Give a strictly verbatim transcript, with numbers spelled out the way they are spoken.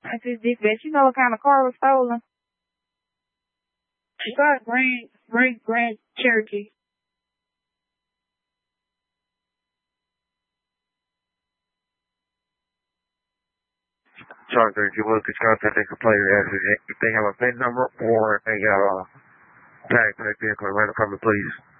I just dispatch. You know what kind of car was stolen? It's got a Grand, Grand, Grand Cherokee. Charger, if you look, it's contact they can play your ass if they have a V I N number or if they got a tag for that vehicle, right from the police.